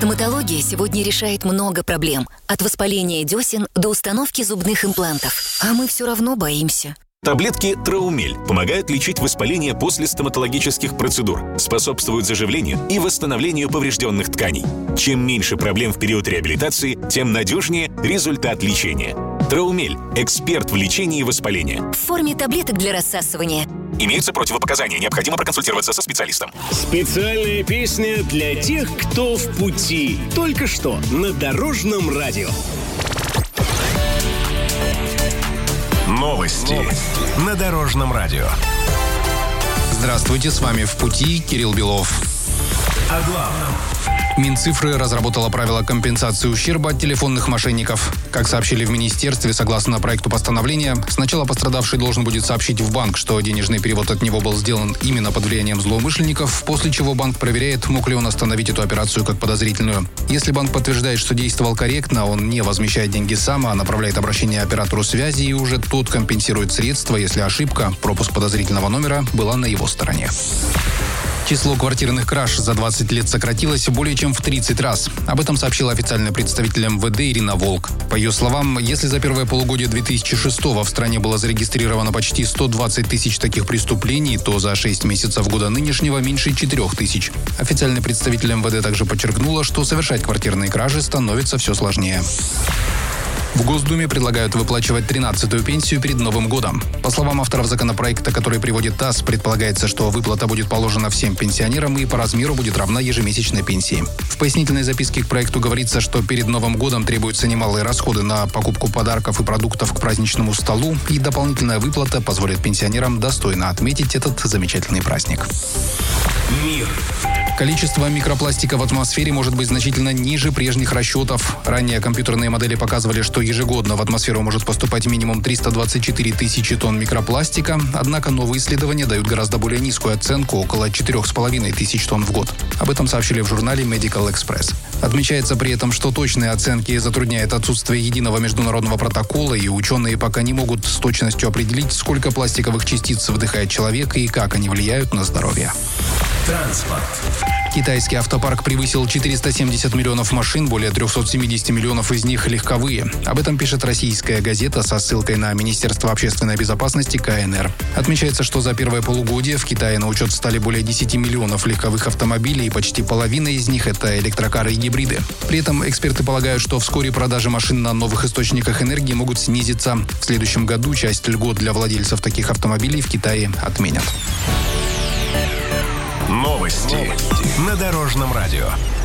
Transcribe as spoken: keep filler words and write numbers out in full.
Стоматология сегодня решает много проблем. От воспаления десен до установки зубных имплантов. А мы все равно боимся. Таблетки Траумель помогают лечить воспаление после стоматологических процедур, способствуют заживлению и восстановлению поврежденных тканей. Чем меньше проблем в период реабилитации, тем надежнее результат лечения. Траумель – эксперт в лечении воспаления. В форме таблеток для рассасывания. Имеются противопоказания, необходимо проконсультироваться со специалистом. Специальная песня для тех, кто в пути. Только что на Дорожном радио. Новости на Дорожном радио. Здравствуйте, с вами «В пути» Кирилл Белов. О главном. Минцифры разработала правила компенсации ущерба от телефонных мошенников. Как сообщили в министерстве, согласно проекту постановления, сначала пострадавший должен будет сообщить в банк, что денежный перевод от него был сделан именно под влиянием злоумышленников, после чего банк проверяет, мог ли он остановить эту операцию как подозрительную. Если банк подтверждает, что действовал корректно, он не возмещает деньги сам, а направляет обращение оператору связи, и уже тот компенсирует средства, если ошибка, пропуск подозрительного номера, была на его стороне. Число квартирных краж за двадцать лет сократилось более чем в тридцать раз. Об этом сообщила официальный представитель эм вэ дэ Ирина Волк. По ее словам, если за первое полугодие две тысячи шестого в стране было зарегистрировано почти сто двадцать тысяч таких преступлений, то за шесть месяцев года нынешнего меньше четырех тысяч. Официальный представитель эм вэ дэ также подчеркнула, что совершать квартирные кражи становится все сложнее. В Госдуме предлагают выплачивать тринадцатую пенсию перед Новым годом. По словам авторов законопроекта, который приводит ТАСС, предполагается, что выплата будет положена всем пенсионерам и по размеру будет равна ежемесячной пенсии. В пояснительной записке к проекту говорится, что перед Новым годом требуются немалые расходы на покупку подарков и продуктов к праздничному столу, и дополнительная выплата позволит пенсионерам достойно отметить этот замечательный праздник. Мир. Количество микропластика в атмосфере может быть значительно ниже прежних расчетов. Ранее компьютерные модели показывали, что ежегодно в атмосферу может поступать минимум триста двадцать четыре тысячи тонн микропластика, однако новые исследования дают гораздо более низкую оценку – около четырех с половиной тысяч тонн в год. Об этом сообщили в журнале Medical Express. Отмечается при этом, что точные оценки затрудняет отсутствие единого международного протокола, и ученые пока не могут с точностью определить, сколько пластиковых частиц вдыхает человек и как они влияют на здоровье. Транспорт. Китайский автопарк превысил четыреста семьдесят миллионов машин, более триста семьдесят миллионов из них легковые. Об этом пишет российская газета со ссылкой на Министерство общественной безопасности ка эн эр. Отмечается, что за первое полугодие в Китае на учет стали более десяти миллионов легковых автомобилей, и почти половина из них – это электрокары и гибриды. При этом эксперты полагают, что вскоре продажи машин на новых источниках энергии могут снизиться. В следующем году часть льгот для владельцев таких автомобилей в Китае отменят. Новости на Дорожном радио.